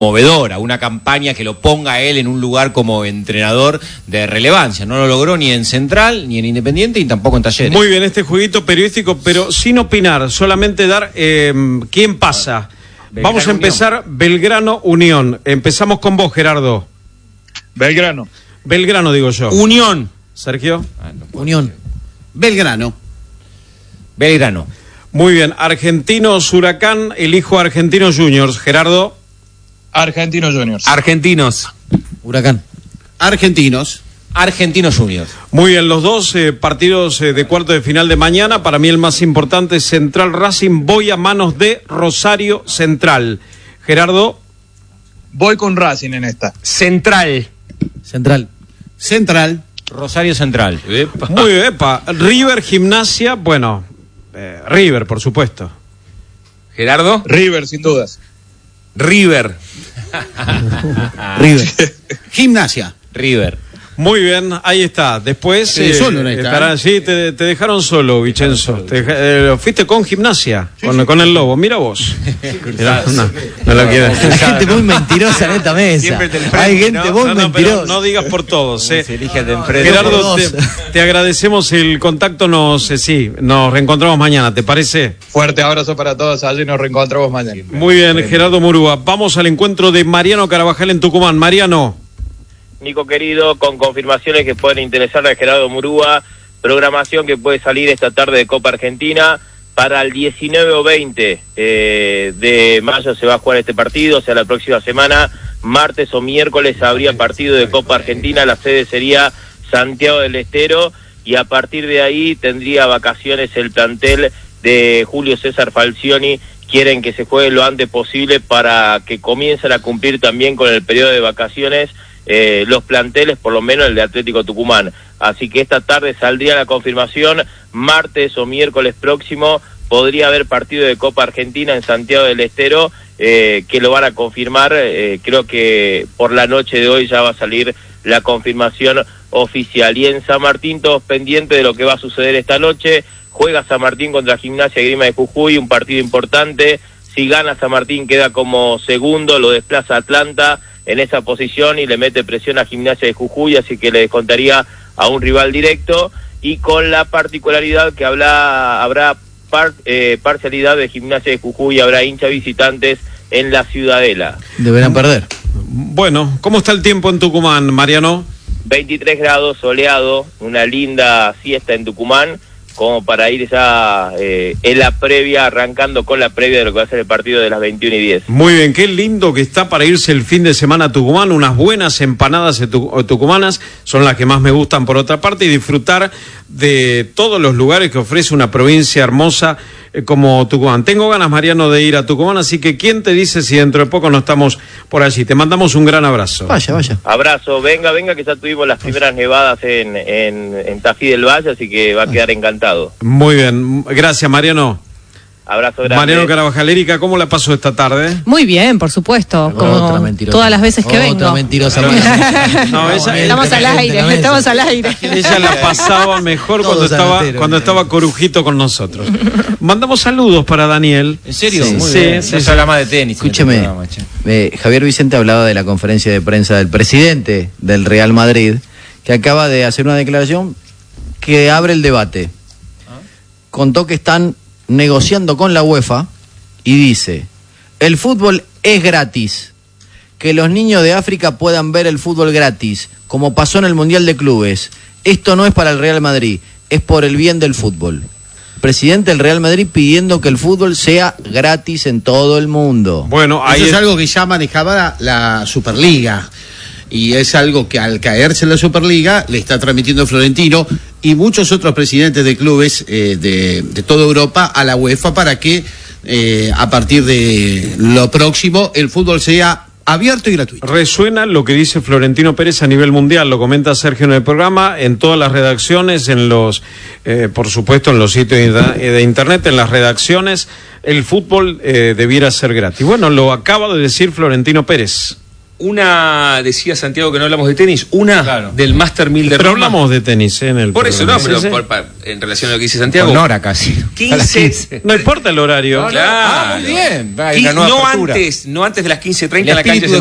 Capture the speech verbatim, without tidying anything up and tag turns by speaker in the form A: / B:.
A: movedora, una campaña que lo ponga a él en un lugar como entrenador de relevancia. No lo logró ni en Central, ni en Independiente, y tampoco en Talleres.
B: Muy bien, este jueguito periodístico, pero sin opinar, solamente dar eh, quién pasa. Belgrano, Vamos a empezar Unión. Belgrano Unión. Empezamos con vos, Gerardo.
C: Belgrano.
B: Belgrano, digo yo.
A: Unión.
B: Sergio.
A: Ah, no
D: Unión. Belgrano.
A: Belgrano.
B: Muy bien, Argentinos Huracán, elijo Argentinos Juniors. Gerardo.
C: Argentinos Juniors.
A: Argentinos.
D: Huracán. Argentinos.
A: Argentinos Juniors.
B: Muy bien, los dos eh, partidos eh, de cuarto de final de mañana. Para mí el más importante es Central Racing. Voy a manos de Rosario Central. Gerardo.
C: Voy con Racing en esta.
A: Central.
D: Central. Central.
A: Rosario Central.
B: Epa. Muy bien, epa. River Gimnasia, bueno, eh, River, por supuesto.
A: Gerardo.
C: River, sin dudas.
A: River.
D: River. Gimnasia.
A: River.
B: Muy bien, ahí está. Después
D: eh, solo está,
B: estará,
D: ¿eh?
B: sí, te, te dejaron solo, Vicenzo. Te, eh, fuiste con Gimnasia, sí, con, sí. con el Lobo. Mira vos. Mirá, no, no lo quieres.
D: Hay gente muy mentirosa en esta mesa. Hay gente
B: no,
D: muy
B: no, no,
D: mentirosa.
B: No digas por todos. Eh.
A: Se elige de enfrente.
B: Gerardo, te, te agradecemos el contacto. Nos, eh, sí, nos reencontramos mañana, ¿te parece?
C: Fuerte abrazo para todos. Allí nos reencontramos mañana.
B: Muy bien, Gerardo Murúa. Vamos al encuentro de Mariano Carabajal en Tucumán. Mariano.
E: Nico querido, con confirmaciones que pueden interesar a Gerardo Murúa, programación que puede salir esta tarde de Copa Argentina. Para el diecinueve o veinte eh, de mayo se va a jugar este partido, o sea, la próxima semana, martes o miércoles habría partido de Copa Argentina, la sede sería Santiago del Estero, y a partir de ahí tendría vacaciones el plantel de Julio César Falcioni. Quieren que se juegue lo antes posible para que comiencen a cumplir también con el periodo de vacaciones Eh, los planteles, por lo menos el de Atlético Tucumán. Así que esta tarde saldría la confirmación, martes o miércoles próximo podría haber partido de Copa Argentina en Santiago del Estero, eh, que lo van a confirmar. Eh, creo que por la noche de hoy ya va a salir la confirmación oficial. Y en San Martín todos pendientes de lo que va a suceder esta noche. Juega San Martín contra Gimnasia y Grima de Jujuy, un partido importante. Si gana San Martín queda como segundo, lo desplaza Atlanta en esa posición y le mete presión a Gimnasia de Jujuy, así que le descontaría a un rival directo, y con la particularidad que habla, habrá par, eh, parcialidad de Gimnasia de Jujuy, habrá hinchas visitantes en la Ciudadela.
D: Deberán perder.
B: Bueno, ¿cómo está el tiempo en Tucumán, Mariano?
E: veintitrés grados, soleado, una linda siesta en Tucumán, como para ir ya eh, en la previa, arrancando con la previa de lo que va a ser el partido de las veintiuna y diez.
B: Muy bien, qué lindo que está para irse el fin de semana a Tucumán. Unas buenas empanadas tucumanas son las que más me gustan, por otra parte, y disfrutar de todos los lugares que ofrece una provincia hermosa eh, como Tucumán. Tengo ganas, Mariano, de ir a Tucumán, así que ¿quién te dice si dentro de poco no estamos por allí? Te mandamos un gran abrazo.
D: Vaya, vaya.
E: Abrazo, venga, venga, que ya tuvimos las primeras nevadas en, en, en Tafí del Valle, así que va a quedar encantado.
B: Muy bien, gracias, Mariano.
E: Abrazo grande.
B: Mariano Carabajal. Erika, ¿cómo la pasó esta tarde?
F: Muy bien, por supuesto, como todas las veces que
D: Otra
F: vengo.
D: Otra mentirosa.
B: No, ella,
F: estamos al aire, estamos al aire.
B: Ella la pasaba mejor cuando estaba, entero, cuando estaba Corujito con nosotros. Mandamos saludos para Daniel.
A: ¿En serio?
B: Sí,
A: Muy
B: sí,
A: bien.
B: sí,
A: No
B: sí.
A: se habla más de tenis.
D: Escúcheme,
A: en este programa,
D: eh, Javier Vicente hablaba de la conferencia de prensa del presidente del Real Madrid, que acaba de hacer una declaración que abre el debate. Contó que están negociando con la UEFA y dice: el fútbol es gratis, que los niños de África puedan ver el fútbol gratis, como pasó en el Mundial de Clubes. Esto no es para el Real Madrid, es por el bien del fútbol. Presidente del Real Madrid pidiendo que el fútbol sea gratis en todo el mundo.
B: Bueno, ahí
G: Eso es
B: es...
G: algo que ya manejaba la, la Superliga, y es algo que al caerse en la Superliga le está transmitiendo Florentino y muchos otros presidentes de clubes eh, de, de toda Europa a la UEFA para que eh, a partir de lo próximo el fútbol sea abierto y gratuito.
B: Resuena lo que dice Florentino Pérez a nivel mundial, lo comenta Sergio en el programa, en todas las redacciones, en los, eh, por supuesto, en los sitios de internet, en las redacciones, el fútbol eh, debiera ser gratis. Bueno, lo acaba de decir Florentino Pérez.
H: una, decía Santiago que no hablamos de tenis, una
A: Claro.
H: del Master mil de
B: Pero
H: Roma.
B: hablamos de tenis, ¿eh? En el
H: Por eso, no,
B: programa.
H: pero
B: Sí, sí.
H: por- pa- en relación a lo que dice Santiago.
A: Con hora casi.
H: quince
A: A las quince.
B: No importa el horario.
A: No, no.
H: Claro.
A: Ah, muy bien. Hay
H: Qui-
A: una nueva
H: no
A: apertura.
H: antes, no antes de las quince
A: El
H: treinta en la cancha
A: espíritu de